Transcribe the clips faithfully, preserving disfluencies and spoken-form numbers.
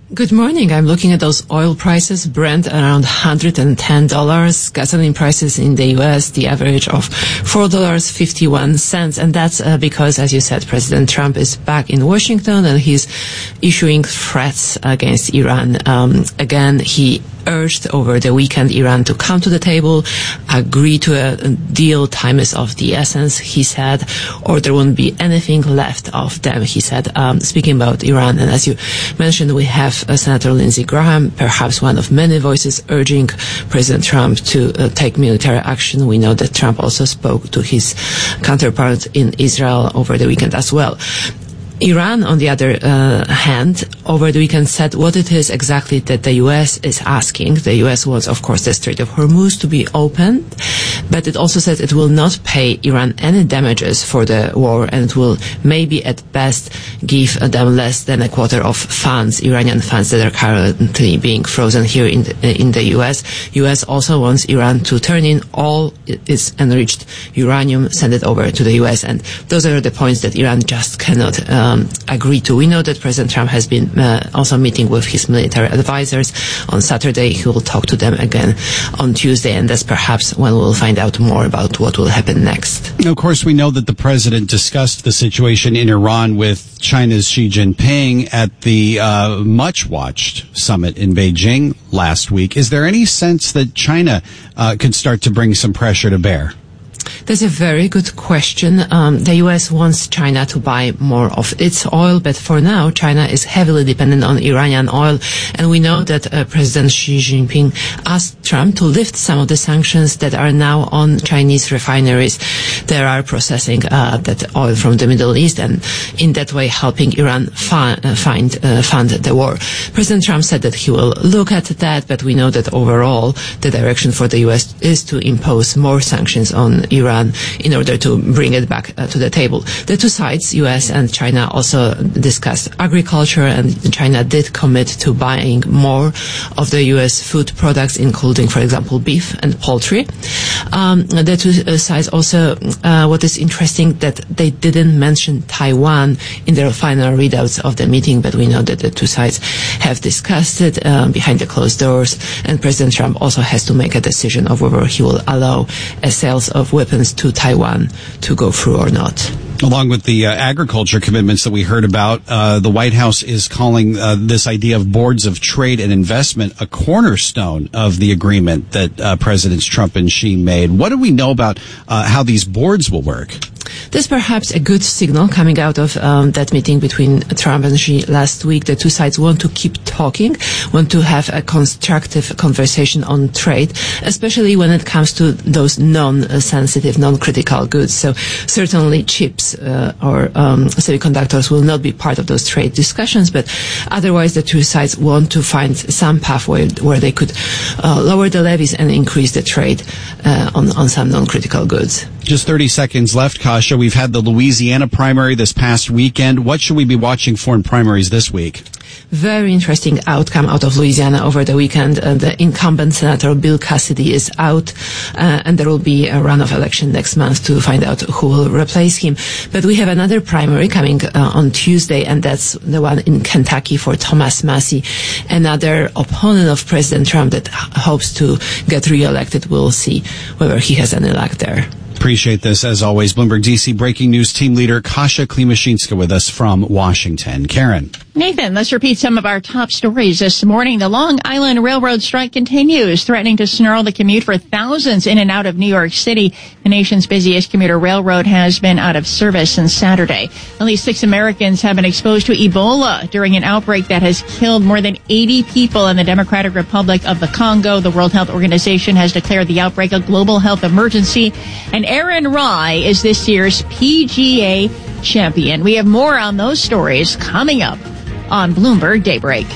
Good morning. I'm looking at those oil prices. Brent around one hundred ten dollars. Gasoline prices in the U S, the average of four dollars and fifty-one cents. And that's uh, because, as you said, President Trump is back in Washington and he's issuing threats against Iran. Um, again, he urged over the weekend Iran to come to the table, agree to a deal. Time is of the essence, he said, or there won't be anything left of them, he said, um, speaking about Iran. And as you mentioned, we have uh, Senator Lindsey Graham, perhaps one of many voices urging President Trump to uh, take military action. We know that Trump also spoke to his counterpart in Israel over the weekend as well. Iran, on the other uh, hand, over the weekend said what it is exactly that the U S is asking. The U S wants, of course, the Strait of Hormuz to be opened, but it also said it will not pay Iran any damages for the war and will maybe at best give them less than a quarter of funds, Iranian funds that are currently being frozen here in the, in the U S. U S also wants Iran to turn in all its enriched uranium, send it over to the U S, and those are the points that Iran just cannot uh, Um, agree to. We know that President Trump has been uh, also meeting with his military advisors on Saturday. He will talk to them again on Tuesday, and that's perhaps when we'll find out more about what will happen next. Of course, we know that the president discussed the situation in Iran with China's Xi Jinping at the uh, much-watched summit in Beijing last week. Is there any sense that China uh, could start to bring some pressure to bear? That's a very good question. Um, the U S wants China to buy more of its oil, but for now, China is heavily dependent on Iranian oil. And we know that uh, President Xi Jinping asked Trump to lift some of the sanctions that are now on Chinese refineries that are processing uh, that oil from the Middle East, and in that way helping Iran fi- uh, find, uh, fund the war. President Trump said that he will look at that, but we know that overall the direction for the U S is to impose more sanctions on Iran in order to bring it back uh, to the table. The two sides, U S and China, also discussed agriculture, and China did commit to buying more of the U S food products, including, for example, beef and poultry. Um, the two uh, sides also, uh, what is interesting, that they didn't mention Taiwan in their final readouts of the meeting, but we know that the two sides have discussed it um, behind the closed doors, and President Trump also has to make a decision of whether he will allow a sales of weapons to Taiwan to go through or not. Along with the uh, agriculture commitments that we heard about, uh, the White House is calling uh, this idea of boards of trade and investment a cornerstone of the agreement that uh, Presidents Trump and Xi made. What do we know about uh, how these boards will work? There's perhaps a good signal coming out of um, that meeting between Trump and Xi last week. The two sides want to keep talking, want to have a constructive conversation on trade, especially when it comes to those non-sensitive, non-critical goods. So certainly chips uh, or um, semiconductors will not be part of those trade discussions, but otherwise the two sides want to find some pathway where they could uh, lower the levies and increase the trade uh, on, on some non-critical goods. Just thirty seconds left, Kasia. We've had the Louisiana primary this past weekend. What should we be watching for in primaries this week? Very interesting outcome out of Louisiana over the weekend. Uh, the incumbent Senator Bill Cassidy is out, uh, and there will be a runoff election next month to find out who will replace him. But we have another primary coming uh, on Tuesday, and that's the one in Kentucky for Thomas Massie, another opponent of President Trump that h- hopes to get reelected. We'll see whether he has any luck there. Appreciate this, as always. Bloomberg D C breaking news team leader Kasia Klimashinska with us from Washington. Karen. Nathan, let's repeat some of our top stories this morning. The Long Island Railroad strike continues, threatening to snarl the commute for thousands in and out of New York City. The nation's busiest commuter railroad has been out of service since Saturday. At least six Americans have been exposed to Ebola during an outbreak that has killed more than eighty people in the Democratic Republic of the Congo. The World Health Organization has declared the outbreak a global health emergency. And Aaron Rai is this year's P G A champion. We have more on those stories coming up on Bloomberg Daybreak.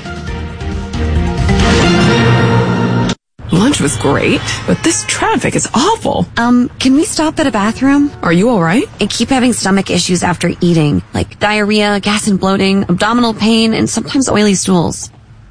Lunch was great, but this traffic is awful. Um, can we stop at a bathroom? Are you all right? I keep having stomach issues after eating, like diarrhea, gas and bloating, abdominal pain, and sometimes oily stools.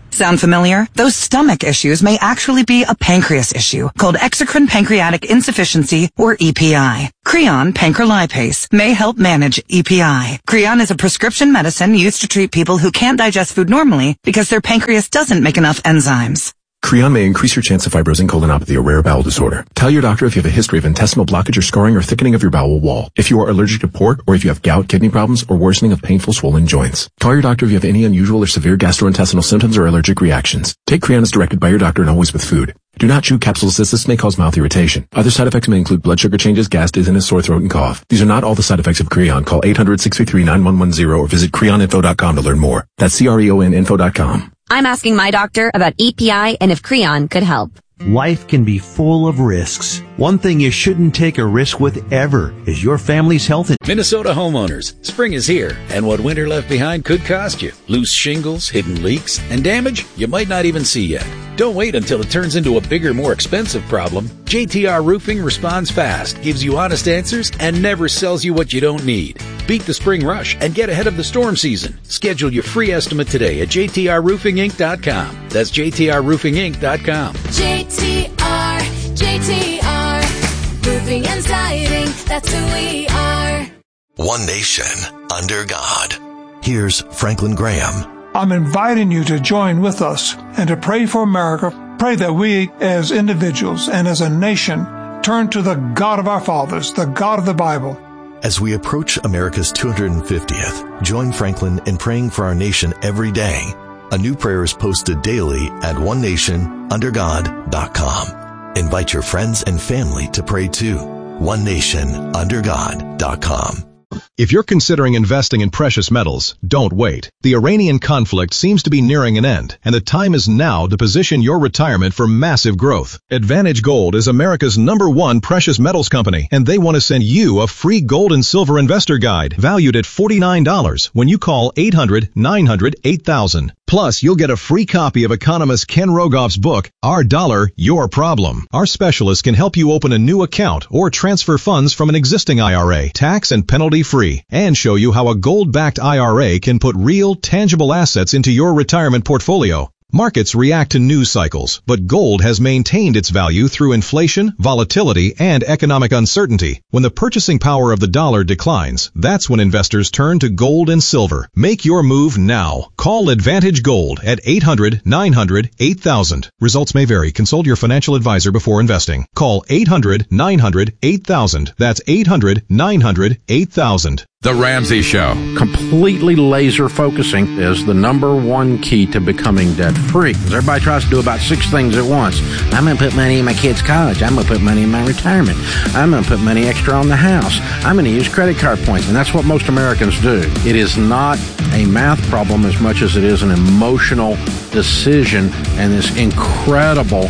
Sound familiar? Those stomach issues may actually be a pancreas issue called exocrine pancreatic insufficiency, or E P I. Creon pancrelipase may help manage E P I. Creon is a prescription medicine used to treat people who can't digest food normally because their pancreas doesn't make enough enzymes. Creon may increase your chance of fibrosing colonopathy, a rare bowel disorder. Tell your doctor if you have a history of intestinal blockage or scarring or thickening of your bowel wall, if you are allergic to pork, or if you have gout, kidney problems, or worsening of painful swollen joints. Call your doctor if you have any unusual or severe gastrointestinal symptoms or allergic reactions. Take Creon as directed by your doctor and always with food. Do not chew capsules as this may cause mouth irritation. Other side effects may include blood sugar changes, gas, dizziness, sore throat, and cough. These are not all the side effects of Creon. Call eight hundred, six three three, nine one one zero or visit creon info dot com to learn more. That's C R E O N info dot com. I'm asking my doctor about E P I and if Creon could help. Life can be full of risks. One thing you shouldn't take a risk with ever is your family's health. Minnesota homeowners, spring is here, and what winter left behind could cost you. Loose shingles, hidden leaks, and damage you might not even see yet. Don't wait until it turns into a bigger, more expensive problem. J T R Roofing responds fast, gives you honest answers, and never sells you what you don't need. Beat the spring rush and get ahead of the storm season. Schedule your free estimate today at J T R roofing inc dot com. That's J T R roofing inc dot com. J T R, J T R, roofing and siding, that's who we are. One nation, under God. Here's Franklin Graham. I'm inviting you to join with us and to pray for America. Pray that we as individuals and as a nation turn to the God of our fathers, the God of the Bible. As we approach America's two hundred fiftieth, join Franklin in praying for our nation every day. A new prayer is posted daily at one nation under god dot com. Invite your friends and family to pray too. one nation under god dot com. If you're considering investing in precious metals, don't wait. The Iranian conflict seems to be nearing an end, and the time is now to position your retirement for massive growth. Advantage Gold is America's number one precious metals company, and they want to send you a free gold and silver investor guide valued at forty-nine dollars when you call eight hundred, nine hundred, eight thousand. Plus, you'll get a free copy of economist Ken Rogoff's book, Our Dollar, Your Problem. Our specialists can help you open a new account or transfer funds from an existing I R A, tax and penalty free, and show you how a gold-backed I R A can put real, tangible assets into your retirement portfolio. Markets react to news cycles, but gold has maintained its value through inflation, volatility, and economic uncertainty. When the purchasing power of the dollar declines, that's when investors turn to gold and silver. Make your move now. Call Advantage Gold at eight hundred, nine hundred, eight thousand. Results may vary. Consult your financial advisor before investing. Call eight hundred, nine hundred, eight thousand. That's eight hundred, nine hundred, eight thousand. The Ramsey Show. Completely laser focusing is the number one key to becoming debt-free. Because everybody tries to do about six things at once. I'm going to put money in my kid's college. I'm going to put money in my retirement. I'm going to put money extra on the house. I'm going to use credit card points. And that's what most Americans do. It is not a math problem as much as it is an emotional decision and this incredible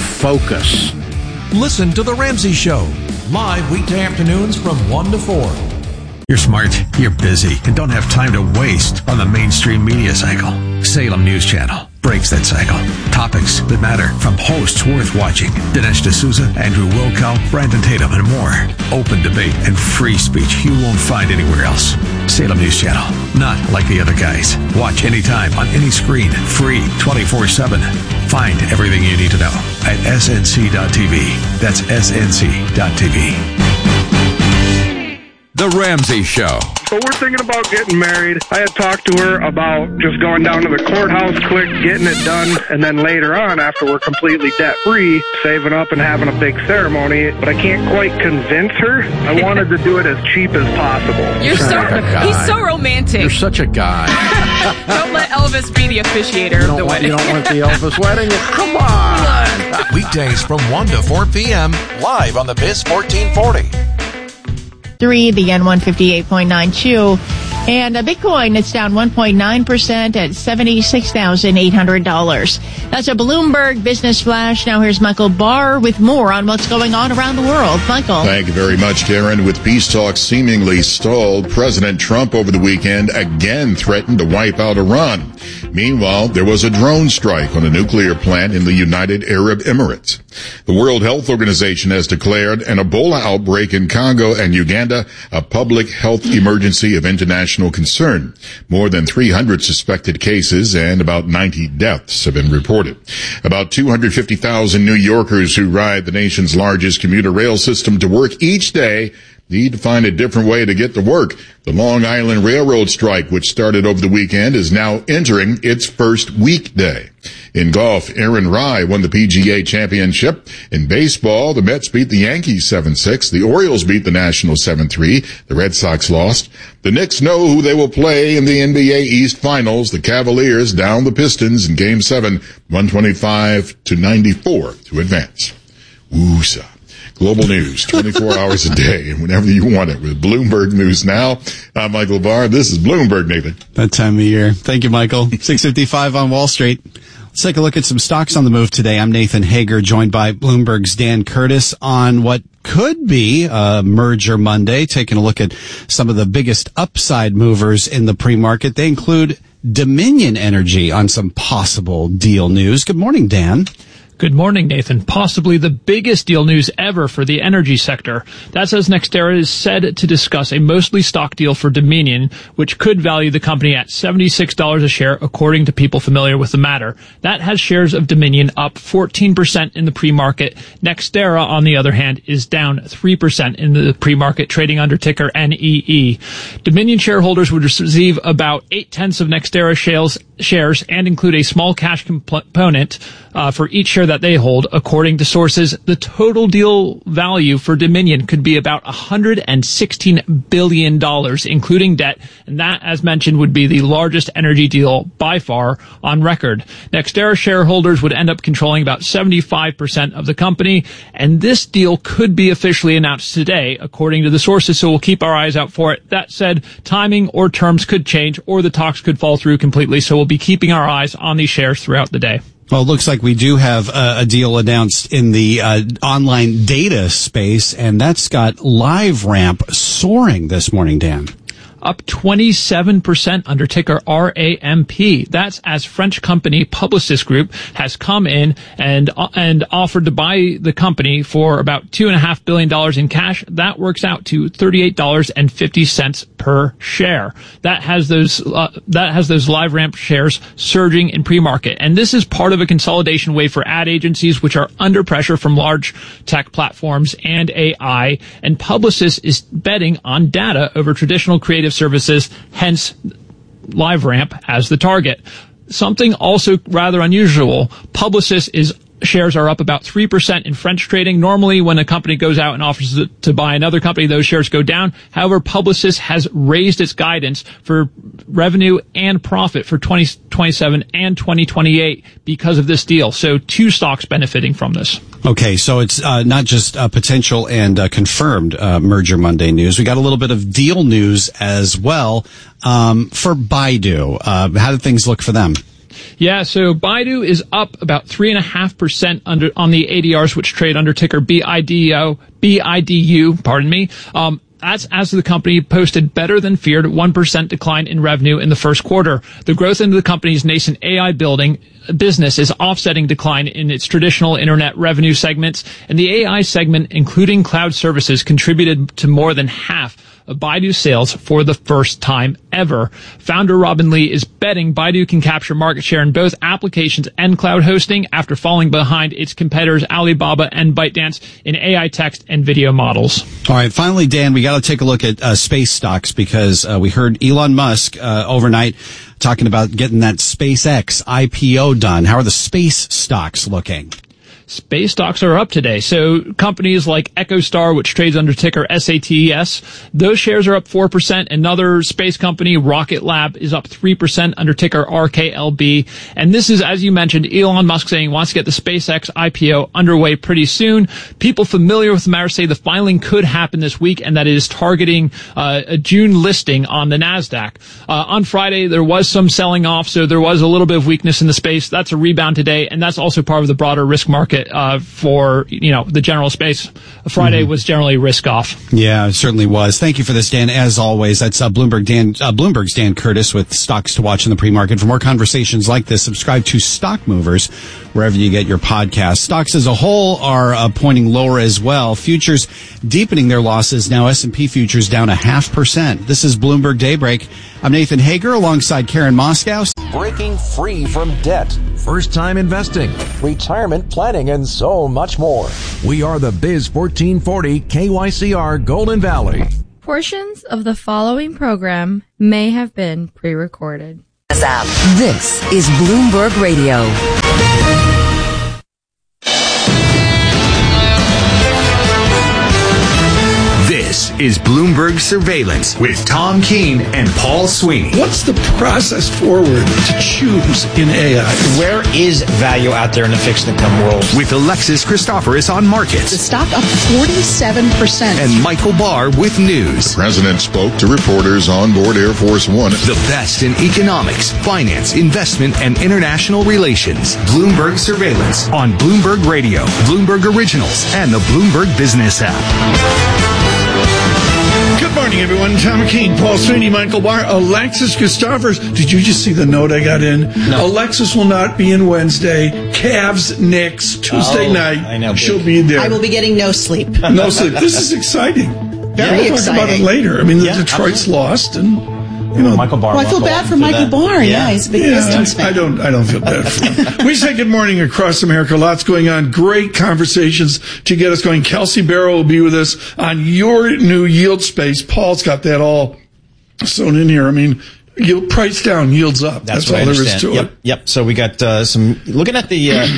focus. Listen to The Ramsey Show. Live weekday afternoons from one to four. You're smart, you're busy, and don't have time to waste on the mainstream media cycle. Salem News Channel breaks that cycle. Topics that matter from hosts worth watching. Dinesh D'Souza, Andrew Wilkow, Brandon Tatum, and more. Open debate and free speech you won't find anywhere else. Salem News Channel. Not like the other guys. Watch anytime on any screen. Free twenty-four seven. Find everything you need to know at S N C dot T V. That's S N C dot T V. The Ramsey Show. So we're thinking about getting married. I had talked to her about just going down to the courthouse quick, getting it done, and then later on, after we're completely debt-free, saving up and having a big ceremony. But I can't quite convince her. I wanted to do it as cheap as possible. You're so, he's so romantic. You're such a guy. Don't let Elvis be the officiator of the want, wedding. You don't want the Elvis wedding? Come on. Weekdays from one to four p.m. live on the Biz fourteen forty. Three, the N one fifty-eight point nine two. And a Bitcoin, it's down one point nine percent at seventy-six thousand eight hundred dollars. That's a Bloomberg Business Flash. Now here's Michael Barr with more on what's going on around the world. Michael. Thank you very much, Karen. With peace talks seemingly stalled, President Trump over the weekend again threatened to wipe out Iran. Meanwhile, there was a drone strike on a nuclear plant in the United Arab Emirates. The World Health Organization has declared an Ebola outbreak in Congo and Uganda a public health emergency of international concern. More than three hundred suspected cases and about ninety deaths have been reported. About two hundred fifty thousand New Yorkers who ride the nation's largest commuter rail system to work each day need to find a different way to get to work. The Long Island Railroad strike, which started over the weekend, is now entering its first weekday. In golf, Aaron Rai won the P G A Championship. In baseball, the Mets beat the Yankees seven six. The Orioles beat the Nationals seven three. The Red Sox lost. The Knicks know who they will play in the N B A East Finals. The Cavaliers down the Pistons in Game seven, one twenty-five to ninety-four to advance. Woosa. Global news, twenty-four hours a day, and whenever you want it, with Bloomberg News Now. I'm Michael Barr. This is Bloomberg, Nathan. That time of year. Thank you, Michael. six fifty-five on Wall Street. Let's take a look at some stocks on the move today. I'm Nathan Hager, joined by Bloomberg's Dan Curtis on what could be a merger Monday, taking a look at some of the biggest upside movers in the pre-market. They include Dominion Energy on some possible deal news. Good morning, Dan. Good morning, Nathan. Possibly the biggest deal news ever for the energy sector. That's as NextEra is said to discuss a mostly stock deal for Dominion, which could value the company at seventy-six dollars a share, according to people familiar with the matter. That has shares of Dominion up fourteen percent in the pre-market. NextEra, on the other hand, is down three percent in the pre-market, trading under ticker N E E. Dominion shareholders would receive about eight-tenths of NextEra shares, shares and include a small cash component uh, for each share that they hold. According to sources, the total deal value for Dominion could be about one hundred sixteen billion dollars, including debt, and that, as mentioned, would be the largest energy deal by far on record. NextEra shareholders would end up controlling about seventy-five percent of the company, and this deal could be officially announced today, according to the sources, so we'll keep our eyes out for it. That said, timing or terms could change, or the talks could fall through completely, so we'll be keeping our eyes on these shares throughout the day. Well, it looks like we do have a, a deal announced in the uh, online data space, and that's got LiveRamp soaring this morning, Dan. Up twenty-seven percent under ticker R A M P. That's as French company Publicis Group has come in and uh, and offered to buy the company for about two and a half billion dollars in cash. That works out to thirty-eight dollars and fifty cents per share. That has those uh, that has those LiveRamp shares surging in pre-market, and this is part of a consolidation wave for ad agencies, which are under pressure from large tech platforms and A I. And Publicis is betting on data over traditional creative services, hence LiveRamp as the target. Something also rather unusual, Publicis is shares are up about three percent in French trading. Normally, when a company goes out and offers to buy another company, those shares go down. However, Publicis has raised its guidance for revenue and profit for twenty twenty-seven and twenty twenty-eight because of this deal. So two stocks benefiting from this. Okay, so it's uh, not just uh, potential and uh, confirmed uh, merger Monday news. We got a little bit of deal news as well um, for Baidu. Uh, how did things look for them? Yeah, so Baidu is up about three and a half percent under on the A D Rs, which trade under ticker B I D O, B I D U. Pardon me. Um, That's as the company posted better than feared one percent decline in revenue in the first quarter. The growth into the company's nascent A I building business is offsetting decline in its traditional internet revenue segments, and the A I segment, including cloud services, contributed to more than half of Baidu's sales for the first time ever. Founder Robin Li is betting Baidu can capture market share in both applications and cloud hosting after falling behind its competitors Alibaba and ByteDance in A I text and video models. All right, finally, Dan, we got to take a look at uh, space stocks because uh, we heard Elon Musk uh, overnight talking about getting that SpaceX I P O done. How are the space stocks looking? Space stocks are up today. So companies like EchoStar, which trades under ticker S A T E S, those shares are up four percent. Another space company, Rocket Lab, is up three percent under ticker R K L B. And this is, as you mentioned, Elon Musk saying he wants to get the SpaceX I P O underway pretty soon. People familiar with the matter say the filing could happen this week and that it is targeting uh, a June listing on the NASDAQ. Uh, on Friday, there was some selling off, so there was a little bit of weakness in the space. That's a rebound today, and that's also part of the broader risk market market uh, for, you know, the general space. Friday mm-hmm. was generally risk off. Yeah, it certainly was. Thank you for this, Dan. As always, that's uh, Bloomberg Dan, uh, Bloomberg's Dan Curtis with stocks to watch in the pre-market. For more conversations like this, subscribe to Stock Movers wherever you get your podcasts. Stocks as a whole are uh, pointing lower as well. Futures deepening their losses. Now S and P futures down a half percent. This is Bloomberg Daybreak. I'm Nathan Hager alongside Karen Moskow. Breaking free from debt. First-time investing. Retirement planning and so much more. We are the Biz fourteen forty K Y C R Golden Valley. Portions of the following program may have been pre-recorded. This is Bloomberg Radio. This is Bloomberg Surveillance with Tom Keene and Paul Sweeney. What's the process forward to choose in A I? Where is value out there in the fixed income world? With Alexis Christoforous on markets. The stock up forty-seven percent. And Michael Barr with news. The president spoke to reporters on board Air Force One. The best in economics, finance, investment, and international relations. Bloomberg Surveillance on Bloomberg Radio, Bloomberg Originals, and the Bloomberg Business app. Good morning, everyone. Tom Keene, Paul Sweeney, Michael Barr, Alexis Christoforous. Did you just see the note I got in? No. Alexis will not be in Wednesday. Cavs, Knicks, Tuesday oh, night. I know. She'll be there. I will be getting no sleep. No sleep. This is exciting. Yeah, we'll talk exciting. about it later. I mean, yeah, Detroit's absolutely. lost, and you know, Michael Barr. Well, I feel bad for Michael Barr. Yeah. yeah, he's a big yeah, Pistons fan. I don't. I don't feel bad for him. We say good morning across America. Lots going on. Great conversations to get us going. Kelsey Barrow will be with us on your new yield space. Paul's got that all sewn in here. I mean, yield price down, yields up. That's, That's all there is to yep, it. Yep. So we got uh, some looking at the uh,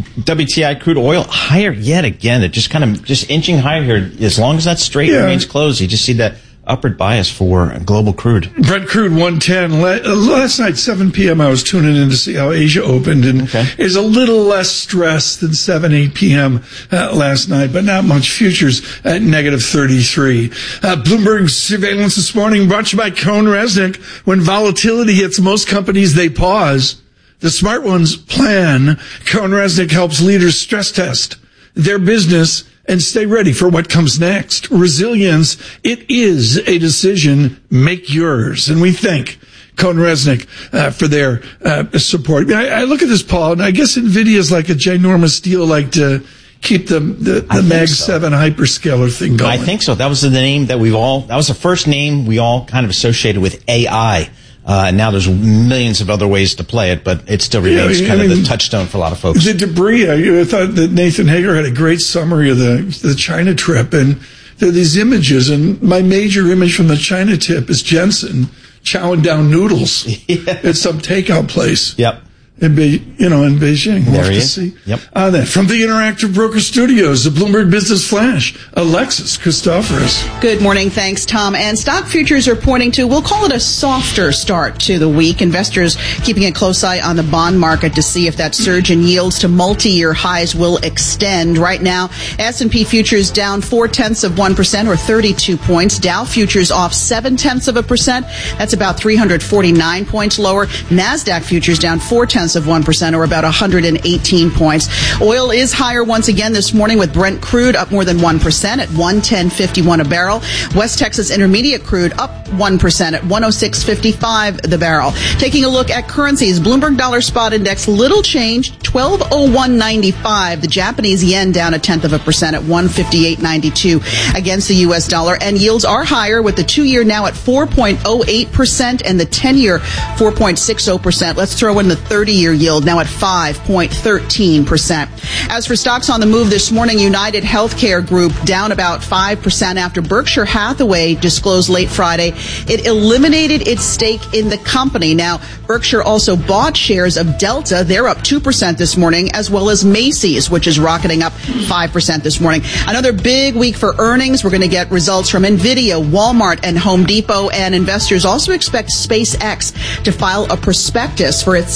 W T I crude oil higher yet again. It just kind of just inching higher here. As long as that straight Yeah. remains closed, you just see that upward bias for global crude. Brent crude one ten. Last night, seven p.m., I was tuning in to see how Asia opened, and okay. is a little less stress than seven, eight p.m. Uh, last night, but not much. Futures at negative thirty-three. Uh, Bloomberg Surveillance this morning brought to you by CohnReznick. When volatility hits most companies, they pause. The smart ones plan. CohnReznick helps leaders stress test their business and stay ready for what comes next. Resilience, it is a decision. Make yours. And we thank CohnReznick uh, for their uh, support. I, I look at this, Paul, and I guess NVIDIA is like a ginormous deal, like to keep the the, the Mag so. seven hyperscaler thing going. I think so. That was the name that we've all, that was the first name we all kind of associated with A I. Uh, and now there's millions of other ways to play it, but it still remains yeah, kind I of mean, the touchstone for a lot of folks. The debris, I, I thought that Nathan Hager had a great summary of the, the China trip, and there are these images, and my major image from the China tip is Jensen chowing down noodles yeah. at some takeout place. Yep. In Be, you know, in Beijing. We'll there have he to is. see. Yep. Uh, then, from the Interactive Broker Studios, the Bloomberg Business Flash, Alexis Christoforous. Good morning. Thanks, Tom. And stock futures are pointing to, we'll call it a softer start to the week. Investors keeping a close eye on the bond market to see if that surge in yields to multi-year highs will extend. Right now, S and P futures down four-tenths of one percent or thirty-two points. Dow futures off seven-tenths of a percent. That's about three hundred forty-nine points lower. NASDAQ futures down four-tenths of one percent or about one hundred eighteen points. Oil is higher once again this morning with Brent crude up more than one percent at one ten fifty-one a barrel. West Texas Intermediate crude up one percent at one oh six fifty-five the barrel. Taking a look at currencies, Bloomberg Dollar Spot Index little change, twelve oh one ninety-five. The Japanese yen down a tenth of a percent at one fifty-eight ninety-two against the U S dollar. And yields are higher with the two-year now at four point oh eight percent and the ten-year four point six oh percent. Let's throw in the thirty-year yield now at five point one three percent. As for stocks on the move this morning, United Healthcare Group down about five percent after Berkshire Hathaway disclosed late Friday it eliminated its stake in the company. Now, Berkshire also bought shares of Delta. They're up two percent this morning, as well as Macy's, which is rocketing up five percent this morning. Another big week for earnings. We're going to get results from NVIDIA, Walmart, and Home Depot, and investors also expect SpaceX to file a prospectus for its initial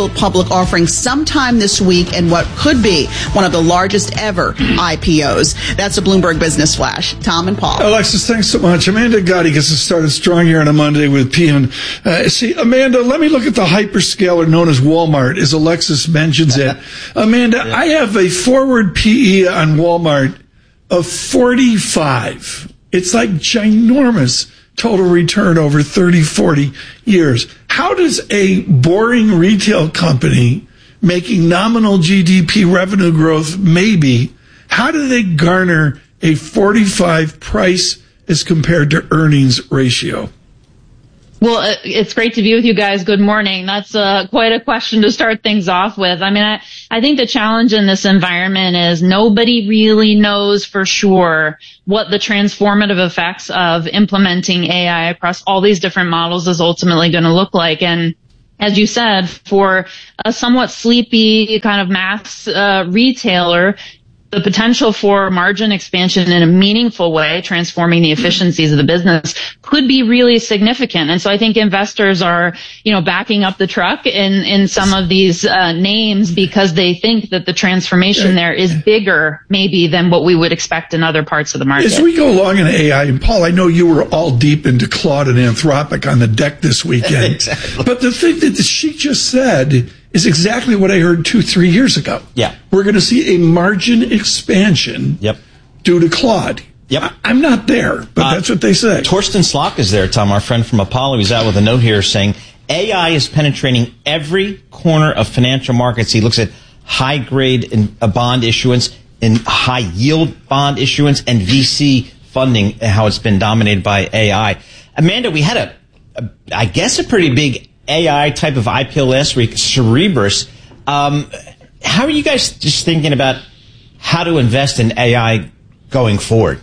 potential public offering sometime this week in what could be one of the largest ever I P Os. That's a Bloomberg Business Flash. Tom and Paul. Alexis, thanks so much. Amanda Gotti gets us started strong here on a Monday with P N. Uh, see, Amanda, let me look at the hyperscaler known as Walmart, as Alexis mentions it. Amanda, yeah. I have a forward P E on Walmart of forty-five. It's like ginormous total return over thirty, forty years. How does a boring retail company making nominal G D P revenue growth, maybe, how do they garner a forty-five price as compared to earnings ratio? Well, it's great to be with you guys. Good morning. That's uh, quite a question to start things off with. I mean, I, I think the challenge in this environment is nobody really knows for sure what the transformative effects of implementing A I across all these different models is ultimately going to look like. And as you said, for a somewhat sleepy kind of mass uh, retailer, the potential for margin expansion in a meaningful way, transforming the efficiencies of the business, could be really significant. And so I think investors are, you know, backing up the truck in, in some of these uh, names because they think that the transformation there is bigger maybe than what we would expect in other parts of the market. As we go along in A I, and Paul, I know you were all deep into Claude and Anthropic on the deck this weekend. Exactly. But the thing that she just said is exactly what I heard two, three years ago. Yeah. We're going to see a margin expansion yep. due to Claude. Yep. I, I'm not there, but uh, that's what they say. Torsten Slok is there, Tom, our friend from Apollo. He's out with a note here saying A I is penetrating every corner of financial markets. He looks at high-grade in, uh, bond issuance, and high-yield bond issuance, and V C funding, how it's been dominated by A I. Amanda, we had a, a I guess, a pretty big A I type of I P O last week, Cerebras. Um, how are you guys just thinking about how to invest in A I going forward?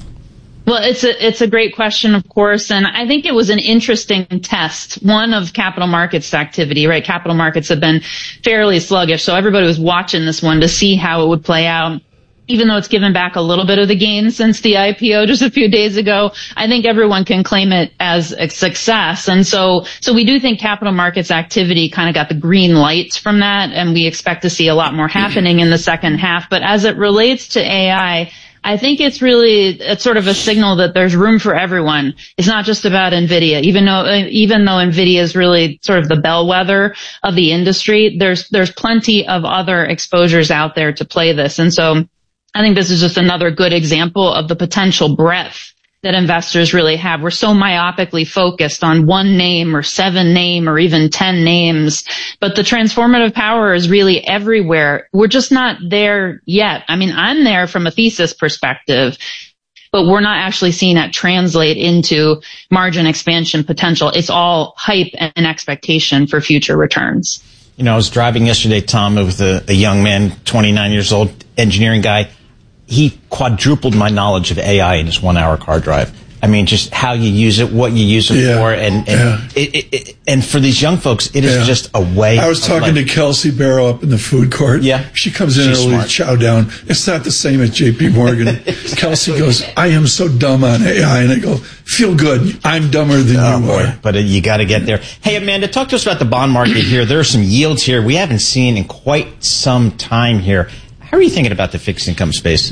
Well, it's a, it's a great question, of course. And I think it was an interesting test, one of capital markets activity, right? Capital markets have been fairly sluggish. So everybody was watching this one to see how it would play out. Even though it's given back a little bit of the gain since the I P O just a few days ago, I think everyone can claim it as a success. And so, so we do think capital markets activity kind of got the green light from that, and we expect to see a lot more happening in the second half. But as it relates to A I, I think it's really, it's sort of a signal that there's room for everyone. It's not just about NVIDIA. Even though, even though NVIDIA is really sort of the bellwether of the industry, there's, there's plenty of other exposures out there to play this. And so, I think this is just another good example of the potential breadth that investors really have. We're so myopically focused on one name or seven name or even ten names, but the transformative power is really everywhere. We're just not there yet. I mean, I'm there from a thesis perspective, but we're not actually seeing that translate into margin expansion potential. It's all hype and expectation for future returns. You know, I was driving yesterday, Tom, with a, a young man, twenty-nine years old, engineering guy. He quadrupled my knowledge of A I in his one-hour car drive. I mean, just how you use it, what you use it yeah, for, and and, yeah. it, it, it, and for these young folks, it is yeah. just a way. I was talking life. to Kelsey Barrow up in the food court. Yeah, she comes in She's early, smart. chow down. It's not the same at J P Morgan. Kelsey goes, "I am so dumb on A I," and I go, "Feel good. I'm dumber than oh, you boy. are." But uh, you got to get there. Hey, Amanda, talk to us about the bond market here. There are some yields here we haven't seen in quite some time here. How are you thinking about the fixed income space?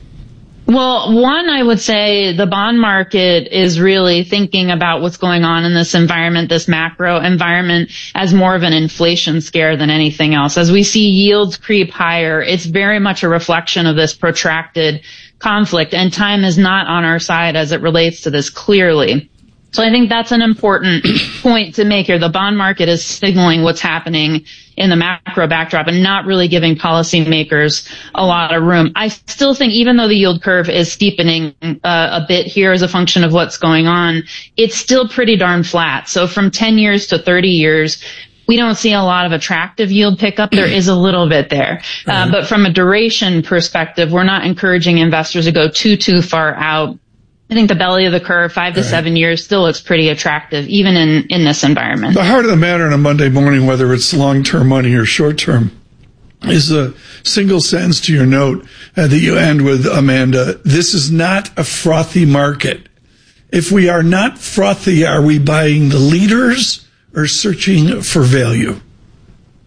Well, one, I would say the bond market is really thinking about what's going on in this environment, this macro environment, as more of an inflation scare than anything else. As we see yields creep higher, it's very much a reflection of this protracted conflict, and time is not on our side as it relates to this clearly. So I think that's an important point to make here. The bond market is signaling what's happening in the macro backdrop and not really giving policymakers a lot of room. I still think even though the yield curve is steepening uh, a bit here as a function of what's going on, it's still pretty darn flat. So from ten years to thirty years, we don't see a lot of attractive yield pickup. There is a little bit there. Uh, but from a duration perspective, we're not encouraging investors to go too, too far out. I think the belly of the curve, five to seven years, still looks pretty attractive, even in, in this environment. The heart of the matter on a Monday morning, whether it's long-term money or short-term, is a single sentence to your note uh, that you end with, Amanda. This is not a frothy market. If we are not frothy, are we buying the leaders or searching for value?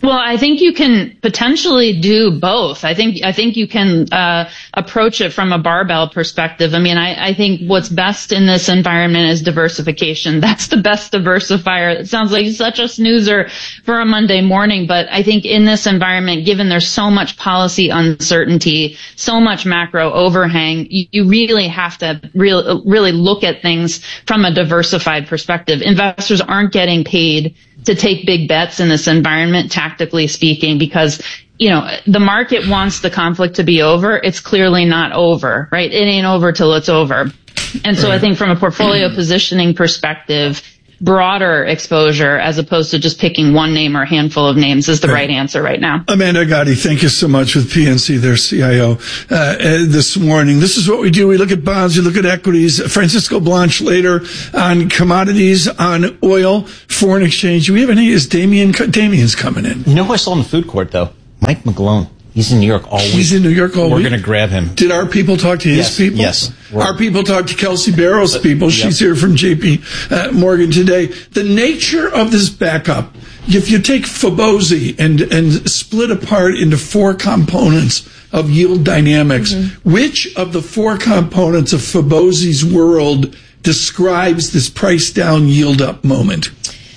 Well, I think you can potentially do both. I think I think you can uh, approach it from a barbell perspective. I mean, I, I think what's best in this environment is diversification. That's the best diversifier. It sounds like such a snoozer for a Monday morning, but I think in this environment, given there's so much policy uncertainty, so much macro overhang, you, you really have to really, really look at things from a diversified perspective. Investors aren't getting paid to take big bets in this environment, tactically speaking, because, you know, the market wants the conflict to be over. It's clearly not over, right? It ain't over till it's over. And so right. I think from a portfolio positioning perspective, broader exposure as opposed to just picking one name or a handful of names is the right, right answer right now. Amanda Gotti, thank you so much with P N C, their C I O, uh, this morning. This is what we do. We look at bonds, we look at equities. Francisco Blanche later on commodities, on oil, foreign exchange. Do we have any? Is Damien, Damien's coming in? You know who I saw in the food court, though? Mike McGlone. He's in New York all week. He's in New York all We're week? We're going to grab him. Did our people talk to his yes, people? Yes. Our people talked to Kelsey Barrow's people. She's yep. here from J P uh, Morgan today. The nature of this backup, if you take Fibonacci and, and split apart into four components of yield dynamics, mm-hmm. which of the four components of Fibonacci's world describes this price down, yield up moment?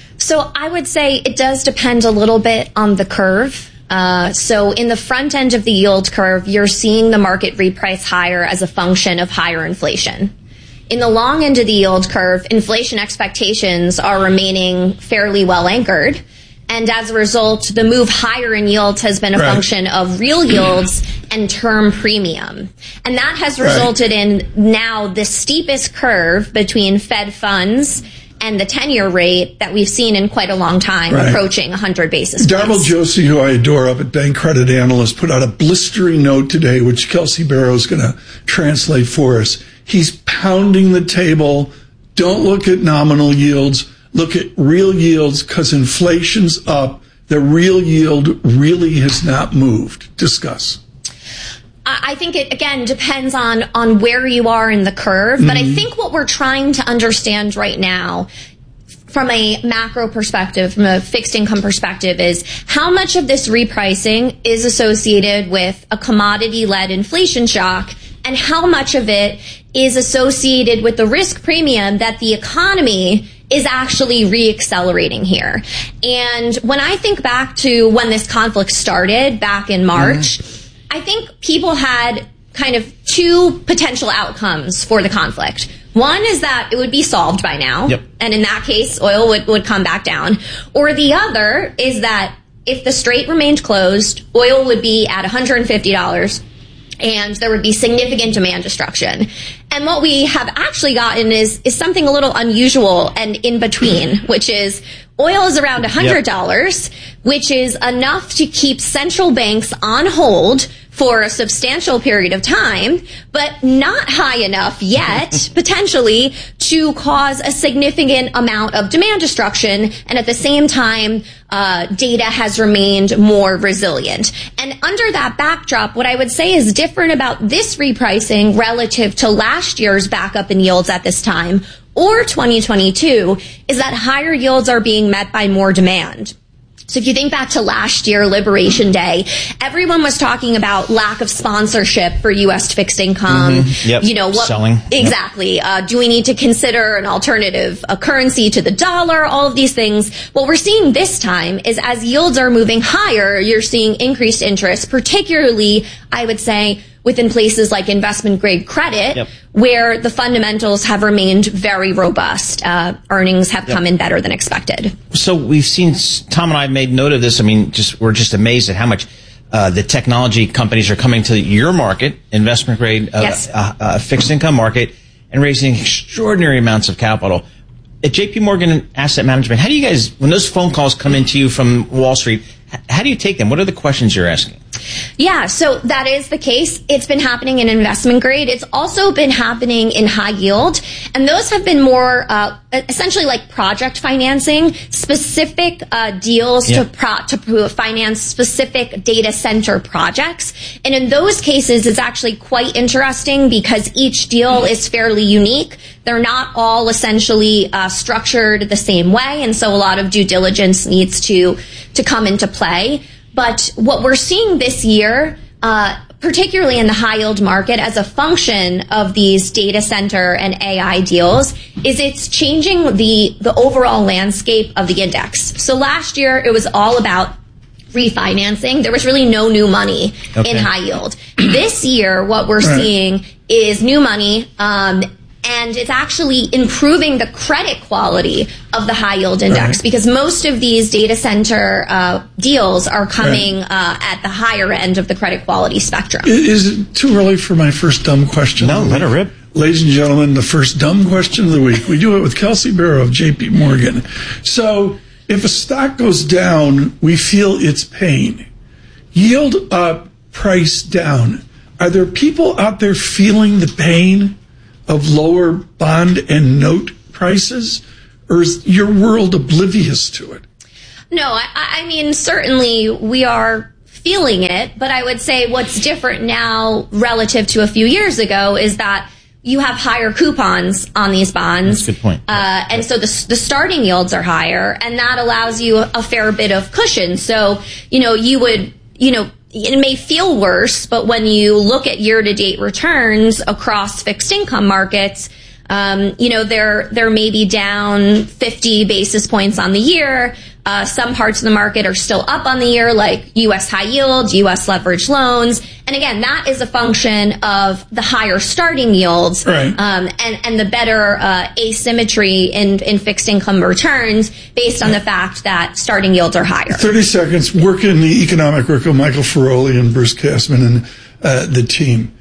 So I would say it does depend a little bit on the curve. Uh, so in the front end of the yield curve, you're seeing the market reprice higher as a function of higher inflation. In the long end of the yield curve, inflation expectations are remaining fairly well anchored. And as a result, the move higher in yields has been a right. function of real yields and term premium. And that has resulted right. in now the steepest curve between Fed funds and the ten-year rate that we've seen in quite a long time, right. approaching one hundred basis points. Darryl Josie, who I adore up at Bank Credit Analyst, put out a blistering note today, which Kelsey Barrow is going to translate for us. He's pounding the table. Don't look at nominal yields. Look at real yields, because inflation's up. The real yield really has not moved. Discuss. I think it, again, depends on, on where you are in the curve. Mm-hmm. But I think what we're trying to understand right now from a macro perspective, from a fixed income perspective, is how much of this repricing is associated with a commodity-led inflation shock, and how much of it is associated with the risk premium that the economy is actually reaccelerating here. And when I think back to when this conflict started back in March, mm-hmm. I think people had kind of two potential outcomes for the conflict. One is that it would be solved by now, yep. and in that case, oil would, would come back down. Or the other is that if the strait remained closed, oil would be at one hundred fifty dollars, and there would be significant demand destruction. And what we have actually gotten is, is something a little unusual and in between, which is oil is around one hundred dollars, yep. which is enough to keep central banks on hold for a substantial period of time, but not high enough yet, potentially, to cause a significant amount of demand destruction. And at the same time, uh, data has remained more resilient. And under that backdrop, what I would say is different about this repricing relative to last year's backup in yields at this time, or twenty twenty-two, is that higher yields are being met by more demand. So if you think back to last year, Liberation Day, everyone was talking about lack of sponsorship for U S fixed income. Mm-hmm. Yep. You know what? Selling. Exactly. Yep. Uh, do we need to consider an alternative a currency to the dollar? All of these things. What we're seeing this time is as yields are moving higher, you're seeing increased interest, particularly, I would say, within places like investment grade credit, yep. where the fundamentals have remained very robust. Uh, earnings have yep. come in better than expected. So we've seen, Tom and I made note of this. I mean, just we're just amazed at how much uh, the technology companies are coming to your market, investment grade, uh, yes. uh, uh, fixed income market, and raising extraordinary amounts of capital. At J P Morgan Asset Management, how do you guys, when those phone calls come into you from Wall Street, how do you take them? What are the questions you're asking? Yeah, so that is the case. It's been happening in investment grade. It's also been happening in high yield. And those have been more uh, essentially like project financing, specific uh, deals Yeah. to, pro- to finance specific data center projects. And in those cases, it's actually quite interesting because each deal is fairly unique. They're not all essentially uh, structured the same way. And so a lot of due diligence needs to, to come into play. But what we're seeing this year, uh, particularly in the high yield market as a function of these data center and A I deals, is it's changing the, the overall landscape of the index. So last year it was all about refinancing. There was really no new money Okay. in high yield. This year, what we're Right. seeing is new money, um, and it's actually improving the credit quality of the high yield index Right. because most of these data center uh, deals are coming uh, at the higher end of the credit quality spectrum. I- Is it too early for my first dumb question? No, let her rip. Ladies and gentlemen, the first dumb question of the week. We do it with Kelsey Barrow of J P Morgan. So if a stock goes down, we feel its pain. Yield up, price down. Are there people out there feeling the pain of lower bond and note prices? Or is your world oblivious to it? No, I, I mean, certainly we are feeling it, but I would say what's different now relative to a few years ago is that you have higher coupons on these bonds. That's a good point. Uh, and so the, the starting yields are higher, and that allows you a fair bit of cushion. So, you know, you would, you know, it may feel worse, but when you look at year-to-date returns across fixed income markets, um, you know, they're, they're maybe down fifty basis points on the year. Uh, some parts of the market are still up on the year, like U S high yield, U S leveraged loans. And again, that is a function of the higher starting yields, Right. um, and, and the better uh, asymmetry in, in fixed income returns based on the fact that starting yields are higher. thirty seconds, working in the economic work of Michael Ferroli and Bruce Kassman and uh, the team.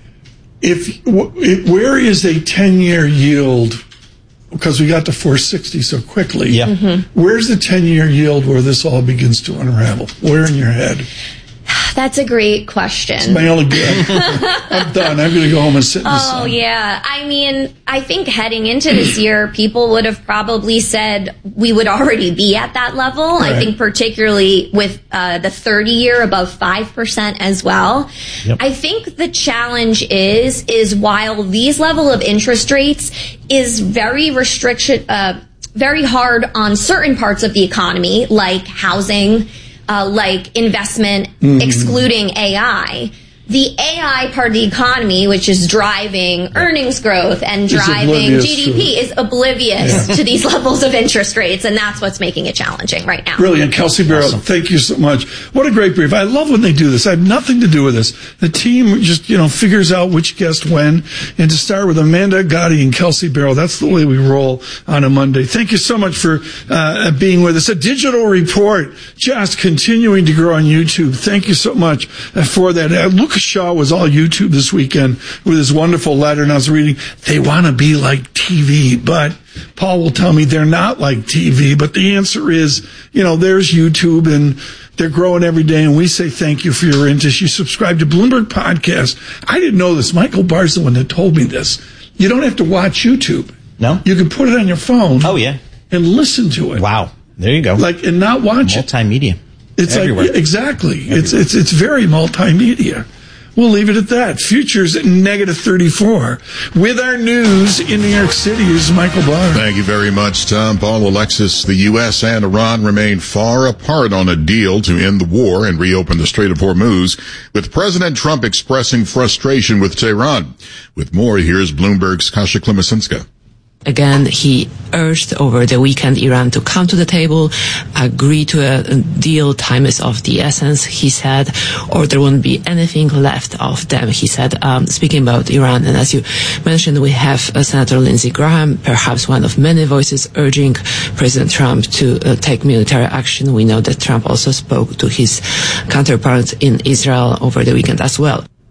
If, w- if where is a ten-year yield? Because we got to four sixty so quickly. Yeah. Mm-hmm. Where's the ten-year yield where this all begins to unravel? Where in your head? That's a great question. It's my only good. I'm done. I'm going to go home and sit in the Oh, sun. yeah. I mean, I think heading into this year, people would have probably said we would already be at that level. I Right. think particularly with uh, the thirty-year above five percent as well. Yep. I think the challenge is, is while these level of interest rates is very restriction, uh, very hard on certain parts of the economy, like housing, uh, like investment, Mhm. excluding A I. The A I part of the economy, which is driving earnings growth and Is driving oblivious G D P, to it. is oblivious Yeah. to these levels of interest rates, and that's what's making it challenging right now. Brilliant. Kelsey Barrow, thank you so much. What a great brief. I love when they do this. I have nothing to do with this. The team just, you know, figures out which guest when. And to start with Amanda Gotti and Kelsey Barrow, that's the way we roll on a Monday. Thank you so much for uh, being with us. A digital report just continuing to grow on YouTube. Thank you so much uh, for that. Uh, Lucas Shaw was all YouTube this weekend with his wonderful letter, and I was reading, they want to be like T V, but Paul will tell me they're not like T V, but the answer is, you know, there's YouTube and they're growing every day, and we say thank you for your interest. You subscribe to Bloomberg Podcast. I didn't know this. Michael Barr's the one that told me this. You don't have to watch YouTube. No? You can put it on your phone. Oh, yeah. And listen to it. Wow. There you go. Like, and not watch it. Multimedia. It's Everywhere. like, exactly. It's, it's, it's very multimedia. We'll leave it at that. Futures at negative thirty-four. With our news in New York City is Michael Barr. Thank you very much, Tom. Paul, Alexis, the U S and Iran remain far apart on a deal to end the war and reopen the Strait of Hormuz, with President Trump expressing frustration with Tehran. With more, here's Bloomberg's Kasia Klemesinska. Again, he urged over the weekend Iran to come to the table, agree to a deal. Time is of the essence, he said, or there won't be anything left of them, he said, um, speaking about Iran. And as you mentioned, we have uh, Senator Lindsey Graham, perhaps one of many voices urging President Trump to uh, take military action. We know that Trump also spoke to his counterpart in Israel over the weekend as well.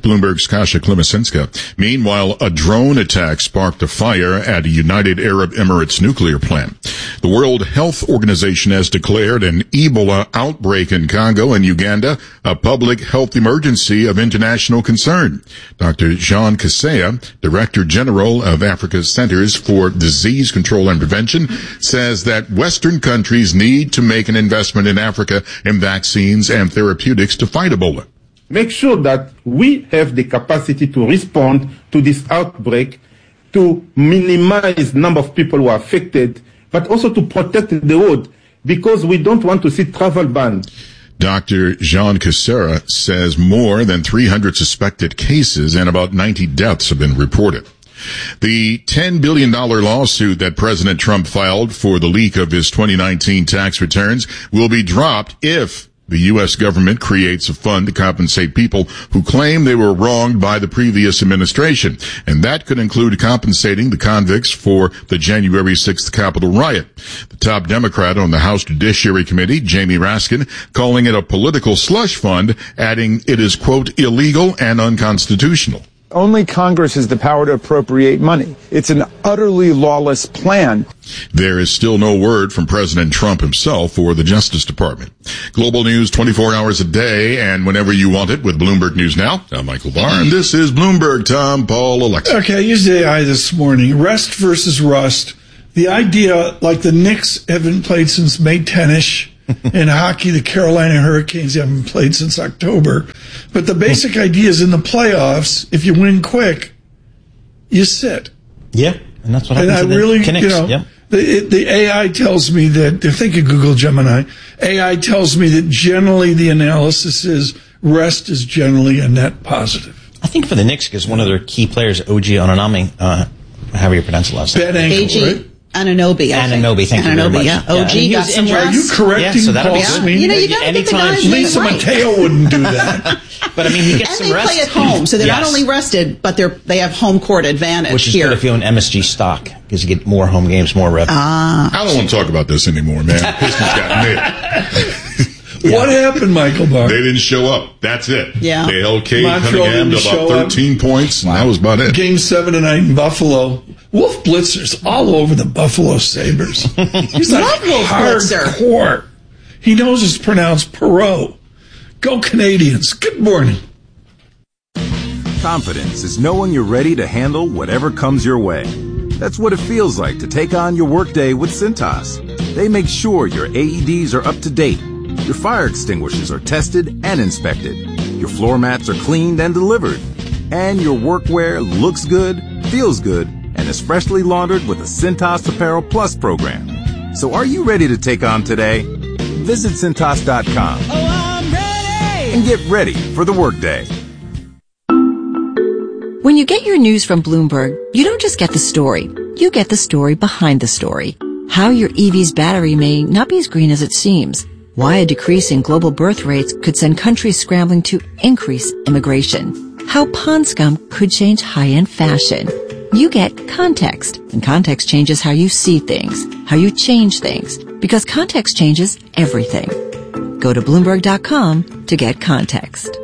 Bloomberg's Kasia Klimasinska. Meanwhile, a drone attack sparked a fire at a United Arab Emirates nuclear plant. The World Health Organization has declared an Ebola outbreak in Congo and Uganda a public health emergency of international concern. Doctor Jean Kaseya, Director General of Africa's Centers for Disease Control and Prevention, says that Western countries need to make an investment in Africa in vaccines and therapeutics to fight Ebola. Make sure that we have the capacity to respond to this outbreak, to minimize the number of people who are affected, but also to protect the road, because we don't want to see travel ban. Doctor Jean Kaseya says more than three hundred suspected cases and about ninety deaths have been reported. The ten billion dollars lawsuit that President Trump filed for the leak of his twenty nineteen tax returns will be dropped if the U S government creates a fund to compensate people who claim they were wronged by the previous administration. And that could include compensating the convicts for the January sixth Capitol riot. The top Democrat on the House Judiciary Committee, Jamie Raskin, calling it a political slush fund, adding it is, quote, illegal and unconstitutional. Only Congress has the power to appropriate money. It's an utterly lawless plan. There is still no word from President Trump himself or the Justice Department. Global news twenty-four hours a day and whenever you want it with Bloomberg News Now. I'm Michael Barr, and this is Bloomberg. Tom, Paul, Alexa. Okay, I used A I this morning. Rest versus rust. The idea, like the Knicks haven't played since May tenth-ish. In hockey, the Carolina Hurricanes haven't played since October. But the basic idea is in the playoffs, if you win quick, you sit. Yeah, and that's what and happens I to really, the Knicks. you know, Yep. the, the A I tells me that, think of Google Gemini, A I tells me that generally the analysis is rest is generally a net positive. I think for the Knicks, because one of their key players, O G Anunoby, uh, however you pronounce the last name. Bad ankle, right? Anunoby, I Anunoby, thank Anunoby, you very much. yeah. O G yeah, got some Are you correcting yeah, so Paul be Sweeney? You know, you gotta get the guys Lisa right. Mateo wouldn't do that. But I mean, he gets and some they rest. play at home, so they're yes. not only rested, but they're they have home court advantage Which is here. good if you own M S G stock, because you get more home games, more revenue. Ah. I don't want to talk about this anymore, man. Pistons got nailed. Yeah. What happened, Michael Barr? They didn't show up. That's it. Yeah. They held Cade Montreal Cunningham to didn't about show up. thirteen points, and that was about it. Game seven tonight in Buffalo. Wolf Blitzer's all over the Buffalo Sabres. He's like Love Wolf hardcore. He knows it's pronounced Perot. Go Canadians. Good morning. Confidence is knowing you're ready to handle whatever comes your way. That's what it feels like to take on your workday with Cintas. They make sure your A E Ds are up to date, your fire extinguishers are tested and inspected, your floor mats are cleaned and delivered, and your workwear looks good, feels good, and is freshly laundered with the Cintas Apparel Plus program. So are you ready to take on today? Visit Cintas dot com Oh, I'm ready! and get ready for the workday. When you get your news from Bloomberg, you don't just get the story. You get the story behind the story. How your E V's battery may not be as green as it seems. Why a decrease in global birth rates could send countries scrambling to increase immigration. How pond scum could change high-end fashion. You get context, and context changes how you see things, how you change things, because context changes everything. Go to Bloomberg dot com to get context.